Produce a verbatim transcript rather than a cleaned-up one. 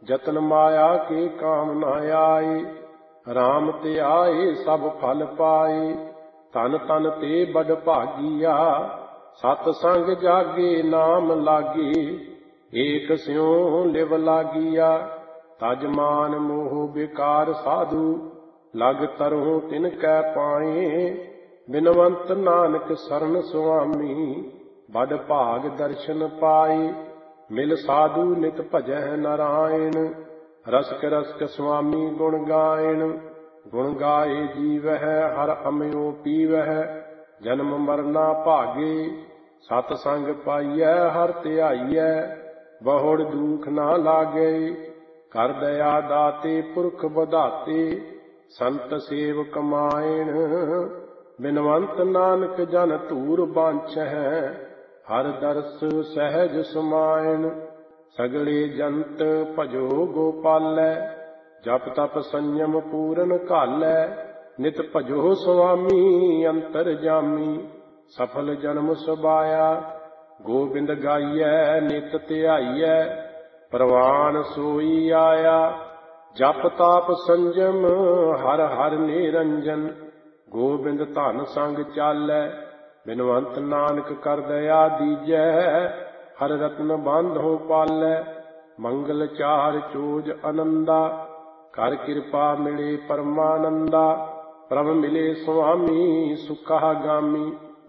जतन माया के काम न आए। राम ते आए सब फल पाए। तन तन ते बड़ भागिया, सत संग जागे नाम लागे। एक स्यों लिव लागिया, तज मान मोह बेकार साधु। लग तरहु तिनकै पाए, बिनवंत नानक शरण सुआमी। बड़ भाग दर्शन पाए, मिल साधु नित भजह नारायण। रसक रसक स्वामी गुण गायन, गुण गाए जीवह हर अमयो पीवह। जन्म मरना भागे, सत संग पाइयै हर ध्याइयै। बहुड़ दुख ना लागे, कर दया दाते पुरख बधाते। संत सेव कमायण, बिनवंत नानक जन धूर बांछह। हर दर्श सहज समायण, सगले जंत भजो गोपालै। जप तप संयम पूरन घालै, नित भजो स्वामी अंतर जामी। सफल जन्म सुबाया, गोबिंद गाइयै नित ध्याइयै। प्रवान सोई आया, जप ताप संजम हर हर निरंजन। गोबिंद धन संग चालै, बिनवंत नानक कर दया दीजै। हर रत्न बांधो पालै, मंगल चार चोज आनंदा। कर कृपा मिले परमानंदा, प्रभ मिले स्वामी सुखा गामी।